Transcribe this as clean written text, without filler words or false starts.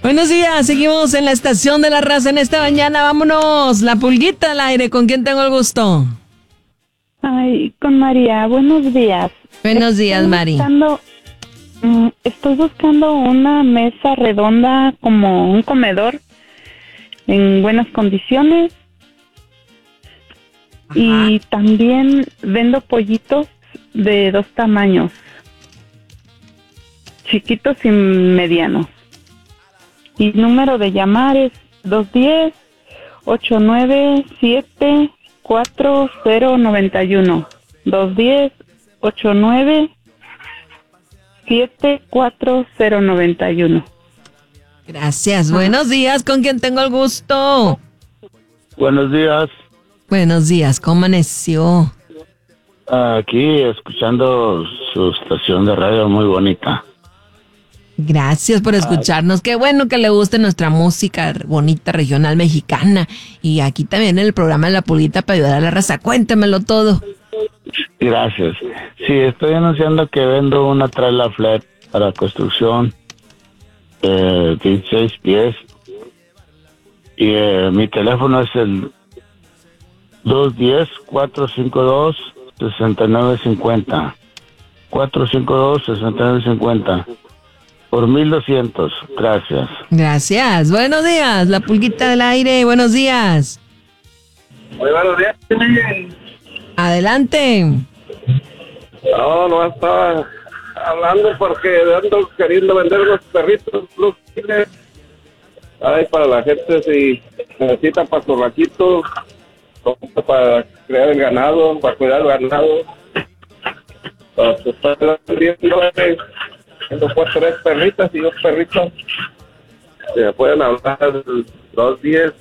Buenos días, seguimos en la estación de la raza en esta mañana. Vámonos, la pulguita al aire. ¿Con quién tengo el gusto? Ay, con María. Buenos días. Buenos días, Mari. Estoy buscando una mesa redonda como un comedor en buenas condiciones. Ajá. Y también vendo pollitos de 2 tamaños, chiquitos y medianos. Y número de llamar es 210-897-4091. 210-897-4091. Gracias. Buenos días, ¿con quién tengo el gusto? Buenos días. Buenos días, ¿cómo amaneció? Aquí escuchando su estación de radio muy bonita. Gracias por escucharnos. Qué bueno que le guste nuestra música bonita regional mexicana. Y aquí también en el programa de La Pulguita para ayudar a la raza. Cuéntemelo todo. Gracias. Sí, estoy anunciando que vendo una trailer flat para construcción, 16 pies. Y mi teléfono es el 210-452-6950. 452-6950. Por 1,200. Gracias. Gracias. Buenos días, La Pulguita del aire. Buenos días. Muy buenos días. Adelante. No estaba hablando porque ando queriendo vender unos perritos Blue Killer. Ay, para la gente si necesita para su raquito, para crear el ganado, para cuidar el ganado. Estoy vendiendo pues 3 perritas y 2 perritos. Se pueden hablar 210